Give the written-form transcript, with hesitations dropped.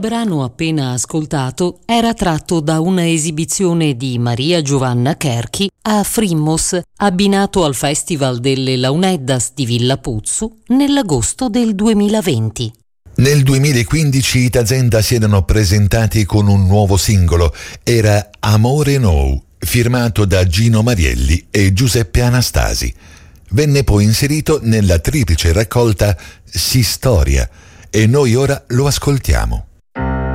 brano appena ascoltato era tratto da una esibizione di Maria Giovanna Cherchi a Frimmos, abbinato al Festival delle Launeddas di Villa Puzzu nell'agosto del 2020. Nel 2015 i Tazenda si erano presentati con un nuovo singolo, era Amore No, firmato da Gino Marielli e Giuseppe Anastasi. Venne poi inserito nella triplice raccolta Si Storia e noi ora lo ascoltiamo.